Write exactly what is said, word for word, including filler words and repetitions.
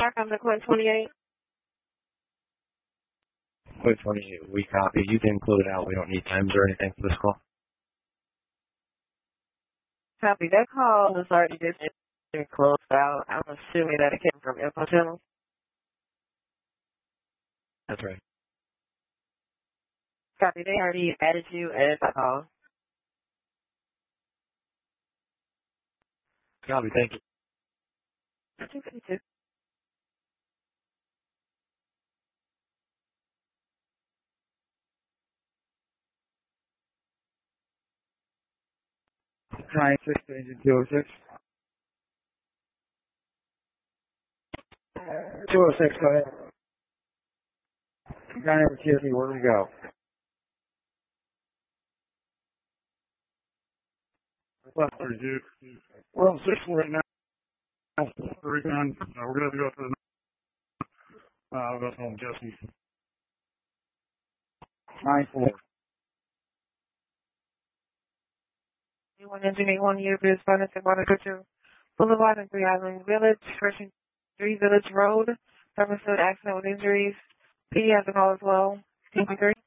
Park, I'm the Quinn twenty-eight. Quinn twenty-eight, we copy. You can include it out. We don't need times or anything for this call. Copy. That call is already just closed out. I'm assuming that it came from Info Channel. That's right. Copy. They already added you as a call. Copy. Thank you. two fifty-two. nine six, engine two oh six. two oh six, go ahead. Guy number two, where do we go? Left thirty-two. We're on six right now. Recon. Uh, we're going to go to the, uh, that's on Jesse. nine four. One engineer, one year, Bruce Finance, and one two. Boulevard and Three Island Village, First Three Village Road, Somerset, accident with injuries. P has a call as well. Team three.